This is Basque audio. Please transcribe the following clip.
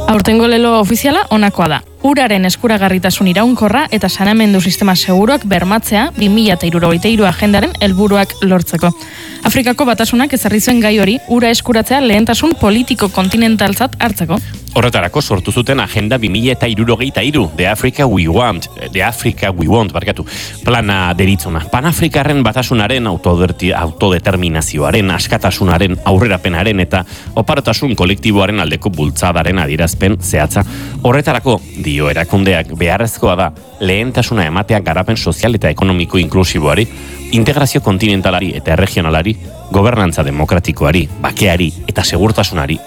Aurtengo lelo ofiziala honakoa da. Uraren eskuragarritasun iraunkorra eta saneamendu sistema seguruak bermatzea 2063 agendaren helburuak lortzeko. Afrikako batasunak ezarri zuen gai hori, ura eskuratzea lehentasun politiko kontinentaltzat hartzeko. Horretarako sortu zuten Agenda 2063, The Africa We Want, plana deritzona. Panafrikarren batasunaren autodeterminazioaren, askatasunaren, aurrerapenaren eta oparotasun kolektiboaren aldeko bultzadaren adierazpen zehatza. Horretarako, dio erakundeak, beharrezkoa da lehentasuna ematea garapen sozial eta ekonomiko inklusiboari, integrazio kontinentalari eta regionalari, gobernantza demokratikoari, bakeari eta segurtasunari